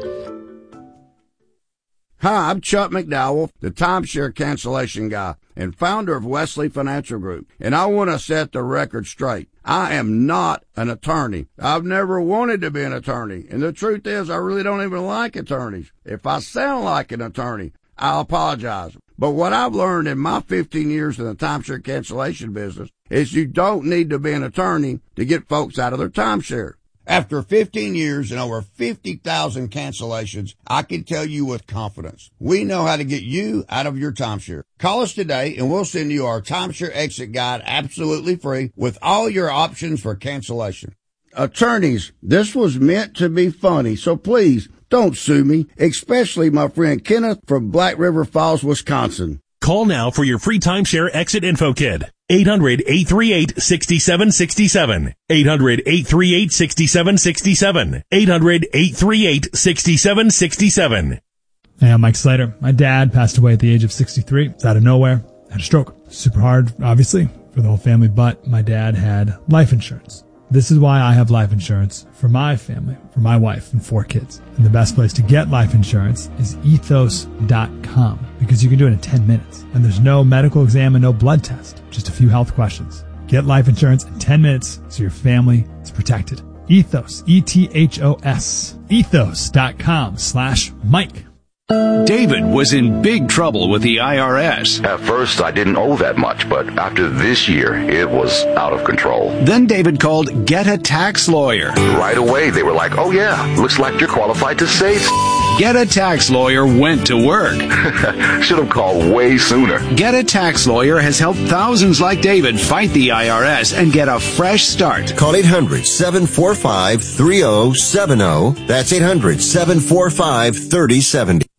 Hi, I'm Chuck McDowell, the timeshare cancellation guy and founder of Wesley Financial Group, and I want to set the record straight. I am not an attorney. I've never wanted to be an attorney, and the truth is I really don't even like attorneys. If I sound like an attorney, I'll apologize. But what I've learned in my fifteen years in the timeshare cancellation business is you don't need to be an attorney to get folks out of their timeshare. After fifteen years and over fifty thousand cancellations, I can tell you with confidence, we know how to get you out of your timeshare. Call us today and we'll send you our timeshare exit guide absolutely free with all your options for cancellation. Attorneys, this was meant to be funny, so please don't sue me, especially my friend Kenneth from Black River Falls, Wisconsin. Call now for your free timeshare exit info kit. eight hundred, eight three eight, six seven six seven. eight hundred, eight three eight, six seven six seven. eight hundred, eight three eight, six seven six seven. Hey, I'm Mike Slater. My dad passed away at the age of sixty-three. It's out of nowhere. Had a stroke. Super hard, obviously, for the whole family, but my dad had life insurance. This is why I have life insurance for my family, for my wife and four kids. And the best place to get life insurance is ethos dot com, because you can do it in ten minutes. And there's no medical exam and no blood test, just a few health questions. Get life insurance in ten minutes so your family is protected. Ethos, E T H O S, ethos dot com slash Mike. David was in big trouble with the I R S. At first, I didn't owe that much, but after this year, it was out of control. Then David called Get a Tax Lawyer. Right away, they were like, oh yeah, looks like you're qualified to save. Get a Tax Lawyer went to work. Should have called way sooner. Get a Tax Lawyer has helped thousands like David fight the I R S and get a fresh start. Call eight hundred, seven four five, three zero seven zero. That's eight hundred, seven four five, three zero seven zero.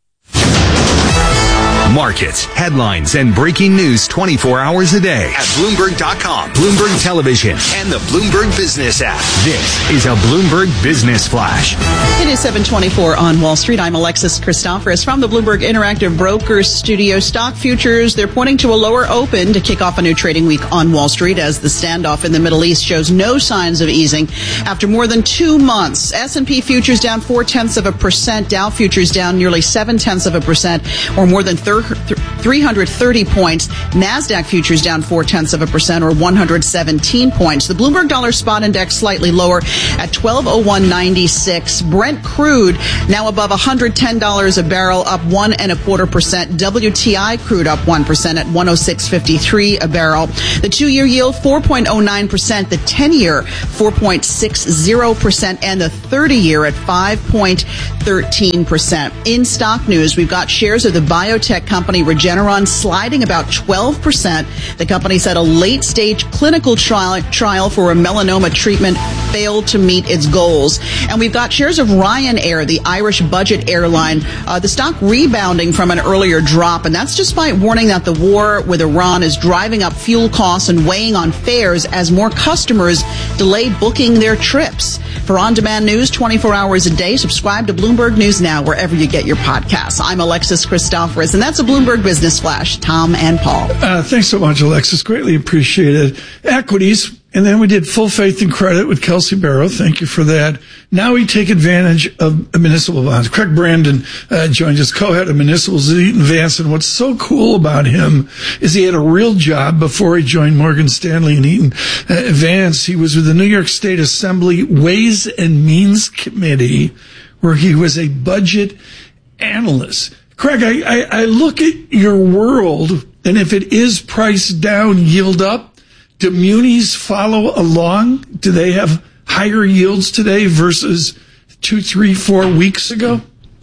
Markets, headlines, and breaking news twenty-four hours a day at Bloomberg dot com, Bloomberg Television, and the Bloomberg Business app. This is a Bloomberg Business Flash. It is seven twenty-four on Wall Street. I'm Alexis Christoforous from the Bloomberg Interactive Brokers Studio. Stock futures, they're pointing to a lower open to kick off a new trading week on Wall Street as the standoff in the Middle East shows no signs of easing after more than two months. S and P futures down four-tenths of a percent. Dow futures down nearly seven-tenths of a percent, or more than three hundred thirty points. NASDAQ futures down four-tenths of a percent, or one hundred seventeen points. The Bloomberg Dollar Spot Index slightly lower at twelve oh one ninety-six. Brent crude now above one hundred ten dollars a barrel, up one and a quarter percent. W T I crude up one percent at one oh six fifty-three a barrel. The two-year yield four point oh nine percent. The ten-year four point six zero percent, and the thirty-year at five point one three percent. In stock news, we've got shares of the biotech company Regeneron sliding about twelve percent. The company said a late-stage clinical trial, trial for a melanoma treatment failed to meet its goals. And we've got shares of Ryanair, the Irish budget airline, uh, the stock rebounding from an earlier drop. And that's despite warning that the war with Iran is driving up fuel costs and weighing on fares as more customers delay booking their trips. For on-demand news twenty-four hours a day, subscribe to Bloomberg News Now wherever you get your podcasts. I'm Alexis Christoforous, and that's a Bloomberg Business Flash. Tom and Paul. Uh, thanks so much, Alexis. Greatly appreciated. Equities, and then we did full faith and credit with Kelsey Barrow. Thank you for that. Now we take advantage of municipal bonds. Craig Brandon uh, joined us, co-head of municipals at Eaton Vance. And what's so cool about him is he had a real job before he joined Morgan Stanley and Eaton uh, Vance. He was with the New York State Assembly Ways and Means Committee, where he was a budget analyst. Craig, I, I, I look at your world, and if it is priced down, yield up, do munis follow along? Do they have higher yields today versus two, three, four weeks ago?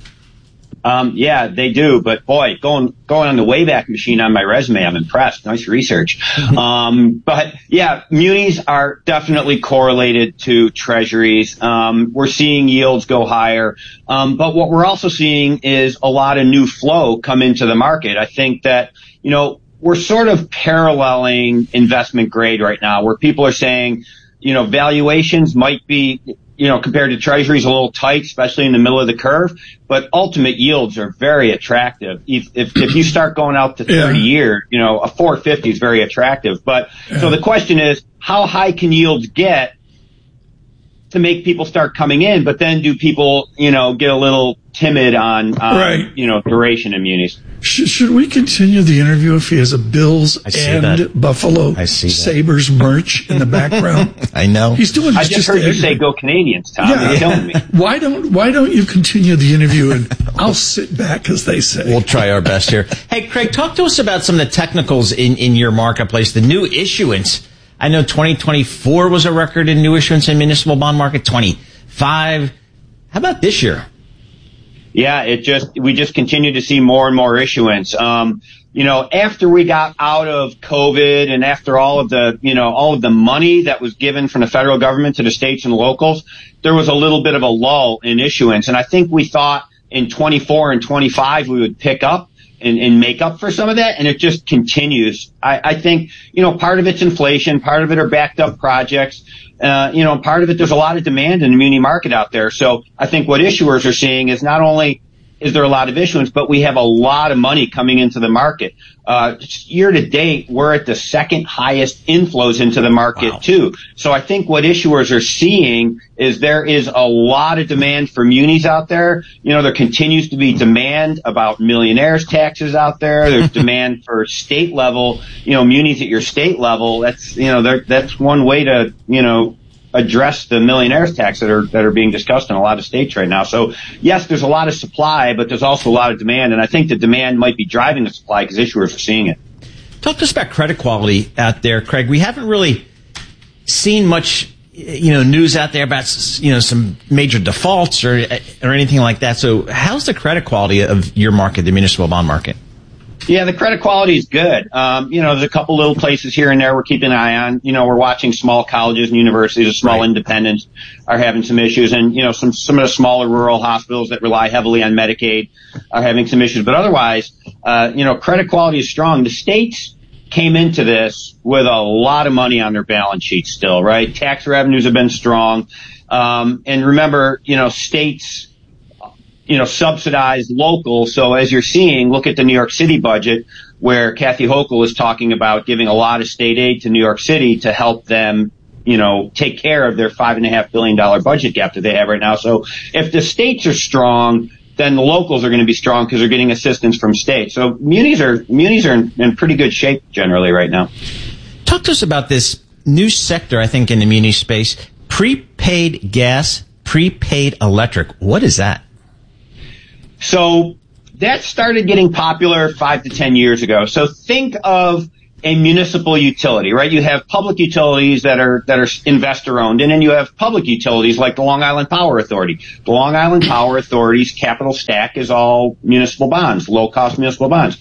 Um, yeah, they do. But boy, going going on the Wayback Machine on my resume, I'm impressed. Nice research. um, but yeah, munis are definitely correlated to treasuries. Um, we're seeing yields go higher. Um, but what we're also seeing is a lot of new flow come into the market. I think that, you know, we're sort of paralleling investment grade right now, where people are saying, you know, valuations might be, you know, compared to treasuries a little tight, especially in the middle of the curve, but ultimate yields are very attractive. If if, if you start going out to thirty yeah. years, you know, a four fifty is very attractive. But yeah. so the question is, how high can yields get to make people start coming in? But then do people, you know, get a little timid on, on right. you know, duration in munis? Should, should we continue the interview if he has a Bills and that. Buffalo Sabres merch in the background? I know. He's doing. I just, just heard you say "Go Canadians," Tom. Yeah. You're killing me. Why don't Why don't you continue the interview and I'll sit back, as they say. We'll try our best here. Hey, Craig, talk to us about some of the technicals in in your marketplace. The new issuance. I know twenty twenty-four was a record in new issuance in municipal bond market. twenty-five. How about this year? Yeah, it just, we just continue to see more and more issuance. Um, you know, after we got out of COVID and after all of the, you know, all of the money that was given from the federal government to the states and locals, there was a little bit of a lull in issuance. And I think we thought in twenty-four and twenty-five we would pick up and, and make up for some of that. And it just continues. I, I think, you know, part of it's inflation, part of it are backed up projects. Uh, you know, part of it, there's a lot of demand in the muni market out there. So I think what issuers are seeing is not only is there a lot of issuance, but we have a lot of money coming into the market. Uh, year to date, we're at the second highest inflows into the market wow. too. So I think what issuers are seeing is there is a lot of demand for munis out there. You know, there continues to be demand about millionaires taxes out there. There's demand for state level, you know, munis at your state level. That's, you know, that's one way to, you know, address the millionaires tax that are that are being discussed in a lot of states right now. So yes, there's a lot of supply, but there's also a lot of demand, and I think the demand might be driving the supply because issuers are seeing it. Talk to us about credit quality out there, Craig. We haven't really seen much, you know, news out there about, you know, some major defaults or or anything like that. So how's the credit quality of your market, the municipal bond market? Yeah, the credit quality is good. Um, you know, there's a couple little places here and there we're keeping an eye on. You know, we're watching small colleges and universities, small right. independents are having some issues. And, you know, some, some of the smaller rural hospitals that rely heavily on Medicaid are having some issues. But otherwise, uh, you know, credit quality is strong. The states came into this with a lot of money on their balance sheets still, right? Tax revenues have been strong. Um, and remember, you know, states, you know, subsidized local. So as you're seeing, look at the New York City budget where Kathy Hochul is talking about giving a lot of state aid to New York City to help them, you know, take care of their five and a half billion dollar budget gap that they have right now. So if the states are strong, then the locals are going to be strong because they're getting assistance from states. So munis are, munis are in, in pretty good shape generally right now. Talk to us about this new sector, I think, in the muni space, prepaid gas, prepaid electric. What is that? So that started getting popular five to ten years ago. So think of a municipal utility, right? You have public utilities that are that are investor owned, and then you have public utilities like the Long Island Power Authority. The Long Island Power Authority's capital stack is all municipal bonds, low cost municipal bonds.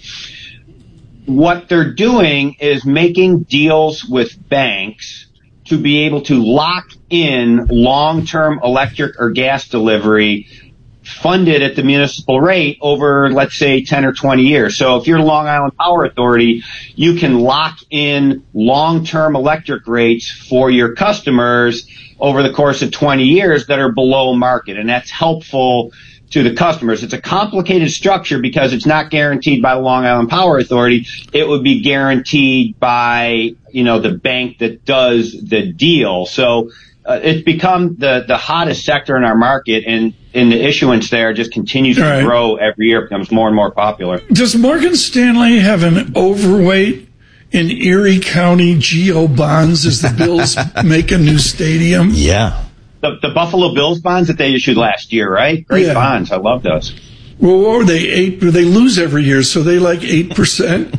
What they're doing is making deals with banks to be able to lock in long-term electric or gas delivery funded at the municipal rate over, let's say, ten or twenty years. So if you're Long Island Power Authority, you can lock in long-term electric rates for your customers over the course of twenty years that are below market. And that's helpful to the customers. It's a complicated structure because it's not guaranteed by the Long Island Power Authority. It would be guaranteed by, you know, the bank that does the deal. So Uh, it's become the, the hottest sector in our market, and, and the issuance there just continues to right. grow every year. It becomes more and more popular. Does Morgan Stanley have an overweight in Erie County Geo bonds as the Bills make a new stadium? Yeah. The, the Buffalo Bills bonds that they issued last year, right? Great yeah. bonds. I love those. Well, what were they? Eight? They lose every year, so they like eight percent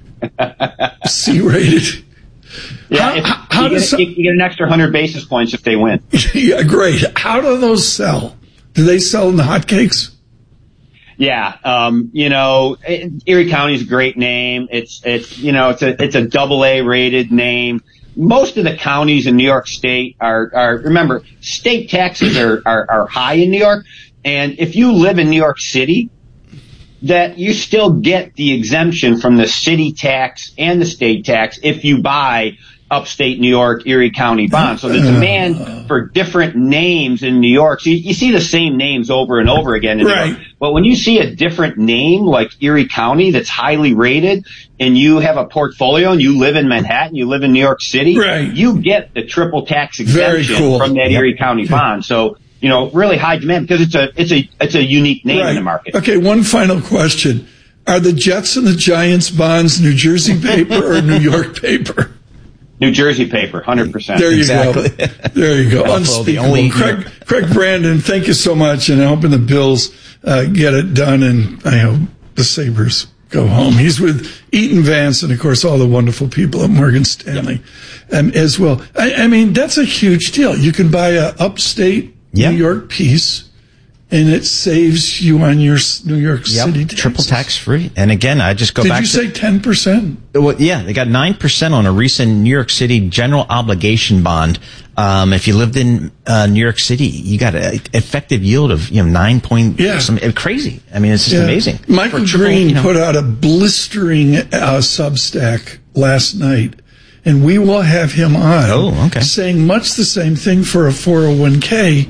C-rated. Yeah, how, how you, get, some, you get an extra one hundred basis points if they win. Yeah, great. How do those sell? Do they sell in the hotcakes? Yeah, um, you know, Erie County's a great name. It's it's you know it's a it's a double A rated name. Most of the counties in New York State are are remember state taxes are are, are high in New York, and if you live in New York City, that you still get the exemption from the city tax and the state tax if you buy upstate New York, Erie County bonds. So the demand for different names in New York, so you, you see the same names over and over again in right. New York. But when you see a different name like Erie County that's highly rated, and you have a portfolio and you live in Manhattan, you live in New York City, right. you get the triple tax exemption cool. from that yep. Erie County bond. So, you know, really high demand because it's a it's a it's a unique name right. in the market. Okay, one final question. Are the Jets and the Giants bonds New Jersey paper or New York paper? New Jersey paper, one hundred percent. There you exactly. go. There you go. Buffalo, Unspeakable. only- Craig, Craig Brandon, thank you so much, and I'm hoping the Bills uh, get it done, and I hope the Sabres go home. He's with Eaton Vance and, of course, all the wonderful people at Morgan Stanley yep. um, as well. I, I mean, that's a huge deal. You can buy a upstate yep. New York piece, and it saves you on your New York yep. City taxes. Triple tax free. And again, I just go Did back you to... say ten percent? Well, yeah, they got nine percent on a recent New York City general obligation bond. Um, if you lived in uh, New York City, you got an effective yield of, you know, nine point yeah. some crazy. I mean, it's just yeah. amazing. Michael triple, Green you know, put out a blistering uh, Substack last night, and we will have him on oh, okay. saying much the same thing for a four oh one k. Yep.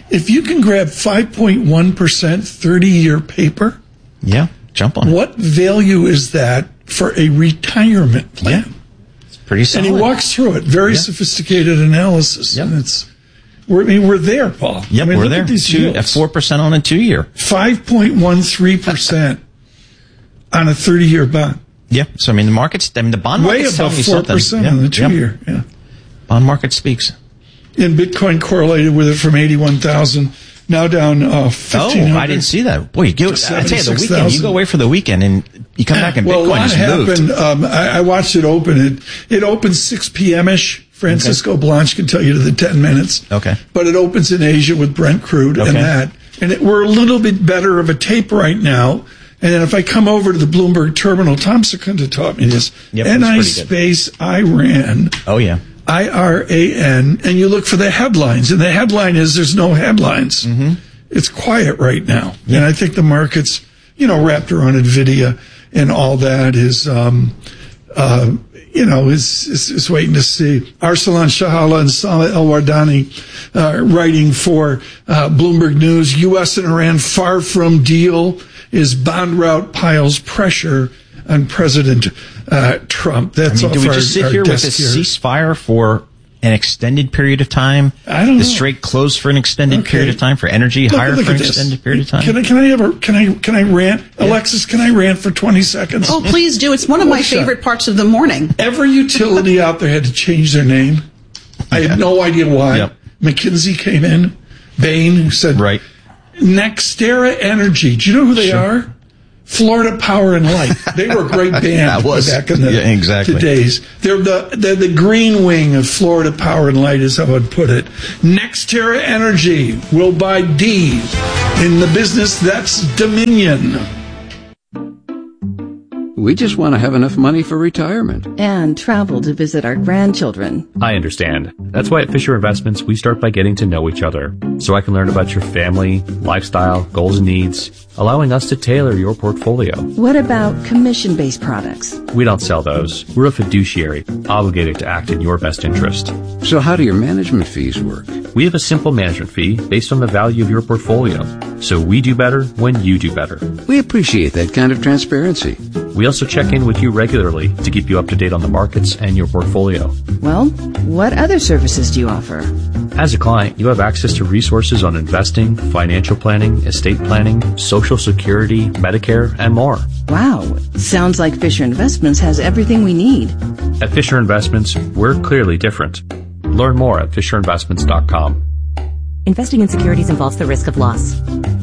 If you can grab five point one percent thirty-year paper, yeah, jump on it. What value is that for a retirement plan? Yeah. It's pretty solid. And he walks through it. Very yeah. sophisticated analysis. Yep. And it's, we're, I mean, we're there, Paul. Yep, I mean, we're there. Two, at four percent on a two-year. five point one three percent on a thirty-year bond. Yeah. So, I mean, the market's, I mean, the bond way market's above telling you four percent something. on Yeah. the two-year. Yeah. Bond market speaks. And Bitcoin correlated with it from eighty-one thousand, now down uh, fifteen hundred. Oh, I didn't see that. Boy, you go, I tell you, the weekend, you go away for the weekend and you come back and well, Bitcoin has happened. moved. Um, I, I watched it open. It, it opens six p.m.-ish. Francisco okay. Blanche can tell you to the ten minutes. Okay. But it opens in Asia with Brent crude okay. and that. And it, we're a little bit better of a tape right now. And then if I come over to the Bloomberg terminal, Tom Secunda taught me this. Yep, N I space Iran. Oh, yeah. I R A N, and you look for the headlines, and the headline is there's no headlines. Mm-hmm. It's quiet right now. Yeah. And I think the market's, you know, wrapped around NVIDIA and all that is, um, uh, you know, is, is, is waiting to see. Arsalan Shahala and Saleh El-Wardani, uh, writing for, uh, Bloomberg News, U S and Iran far from deal as bond route piles pressure on President uh, Trump. That's I mean, do we our, just sit here with a ceasefire for an extended period of time? I don't the know. Strait closed for an extended okay. period of time, for energy look, higher look for an this. extended period of time. Can I? Can I ever? Can I? Can I rant? Yeah. Alexis, can I rant for twenty seconds? Oh, please do. It's one of my favorite parts of the morning. Every utility out there had to change their name. I yeah. had no idea why. Yep. McKinsey came in. Bain said, "Right." Nextera Energy. Do you know who they sure. are? Florida Power and Light. They were a great band was, back in the, yeah, exactly. the days. They're the they're the green wing of Florida Power and Light, is how I'd put it. Nextera Energy will buy D in the business that's Dominion. We just want to have enough money for retirement. And travel to visit our grandchildren. I understand. That's why at Fisher Investments, we start by getting to know each other, so I can learn about your family, lifestyle, goals and needs, allowing us to tailor your portfolio. What about commission-based products? We don't sell those. We're a fiduciary, obligated to act in your best interest. So how do your management fees work? We have a simple management fee based on the value of your portfolio. So we do better when you do better. We appreciate that kind of transparency. We also check in with you regularly to keep you up to date on the markets and your portfolio. Well, what other services do you offer? As a client, you have access to resources on investing, financial planning, estate planning, Social Security, Medicare, and more. Wow. Sounds like Fisher Investments has everything we need. At Fisher Investments, we're clearly different. Learn more at fisher investments dot com. Investing in securities involves the risk of loss.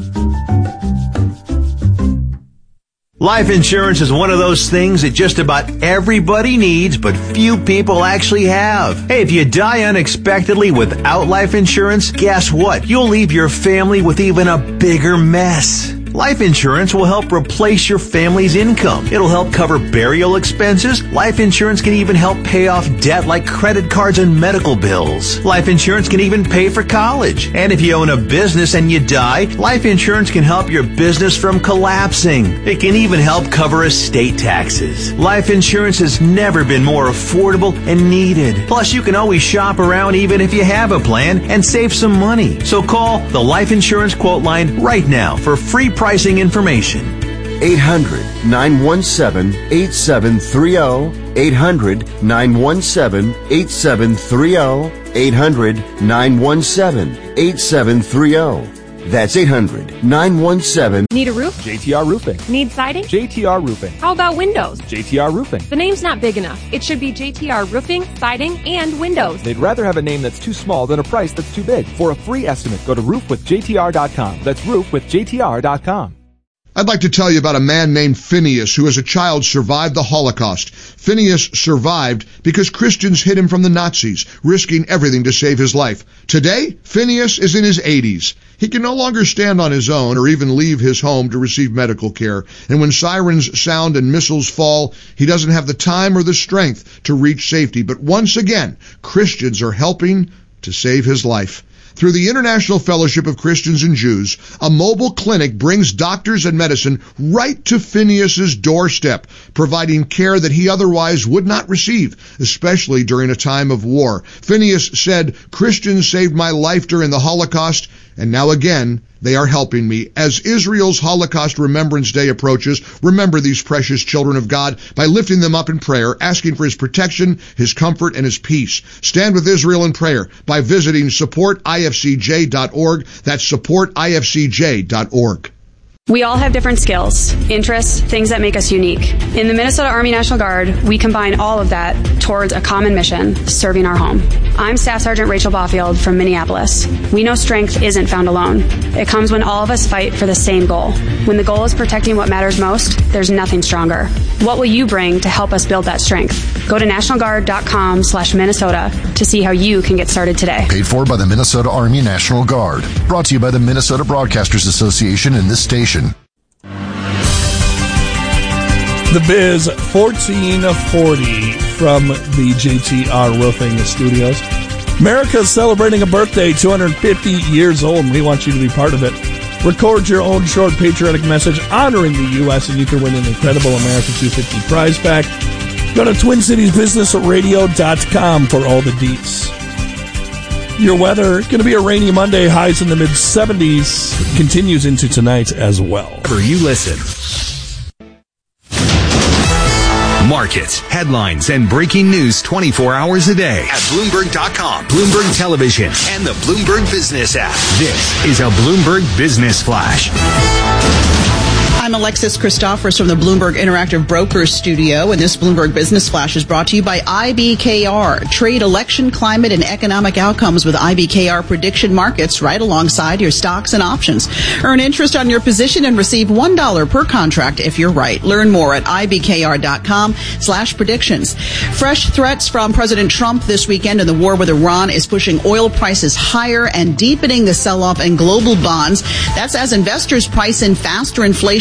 Life insurance is one of those things that just about everybody needs, but few people actually have. Hey, if you die unexpectedly without life insurance, guess what? You'll leave your family with even a bigger mess. Life insurance will help replace your family's income. It'll help cover burial expenses. Life insurance can even help pay off debt like credit cards and medical bills. Life insurance can even pay for college. And if you own a business and you die, life insurance can help your business from collapsing. It can even help cover estate taxes. Life insurance has never been more affordable and needed. Plus, you can always shop around even if you have a plan and save some money. So call the Life Insurance Quote Line right now for free pricing information. eight hundred, nine one seven, eight seven three zero. eight hundred, nine one seven, eight seven three zero. eight hundred, nine one seven, eight seven three zero. That's eight hundred, nine one seven. Need a roof? J T R Roofing. Need siding? J T R Roofing. How about windows? J T R Roofing. The name's not big enough. It should be J T R Roofing, Siding, and Windows. They'd rather have a name that's too small than a price that's too big. For a free estimate, go to roof with J T R dot com. That's roof with J T R dot com. I'd like to tell you about a man named Phineas who as a child survived the Holocaust. Phineas survived because Christians hid him from the Nazis, risking everything to save his life. Today, Phineas is in his eighties. He can no longer stand on his own or even leave his home to receive medical care. And when sirens sound and missiles fall, he doesn't have the time or the strength to reach safety. But once again, Christians are helping to save his life. Through the International Fellowship of Christians and Jews, a mobile clinic brings doctors and medicine right to Phineas's doorstep, providing care that he otherwise would not receive, especially during a time of war. Phineas said, "Christians saved my life during the Holocaust. And now again, they are helping me. As Israel's Holocaust Remembrance Day approaches, remember these precious children of God by lifting them up in prayer, asking for his protection, his comfort, and his peace. Stand with Israel in prayer by visiting support I F C J dot org. That's support I F C J dot org. We all have different skills, interests, things that make us unique. In the Minnesota Army National Guard, we combine all of that towards a common mission, serving our home. I'm Staff Sergeant Rachel Baufield from Minneapolis. We know strength isn't found alone. It comes when all of us fight for the same goal. When the goal is protecting what matters most, there's nothing stronger. What will you bring to help us build that strength? Go to national guard dot com slash Minnesota to see how you can get started today. Paid for by the Minnesota Army National Guard. Brought to you by the Minnesota Broadcasters Association and this station. The Biz fourteen forty from the J T R Roofing Studios. America is celebrating a birthday, two hundred fifty years old, and we want you to be part of it. Record your own short patriotic message honoring the U S, and you can win an incredible America two fifty prize pack. Go to twin cities business radio dot com for all the deets. Your weather, going to be a rainy Monday, highs in the mid seventies, continues into tonight as well. Wherever you listen. Markets, headlines, and breaking news twenty-four hours a day at Bloomberg dot com, Bloomberg Television, and the Bloomberg Business app. This is a Bloomberg Business Flash. I'm Alexis Christophers from the Bloomberg Interactive Brokers Studio, and this Bloomberg Business Flash is brought to you by I B K R. Trade election, climate, and economic outcomes with I B K R prediction markets right alongside your stocks and options. Earn interest on your position and receive one dollar per contract if you're right. Learn more at I B K R dot com slash predictions. Fresh threats from President Trump this weekend, and the war with Iran is pushing oil prices higher and deepening the sell-off in global bonds. That's as investors price in faster inflation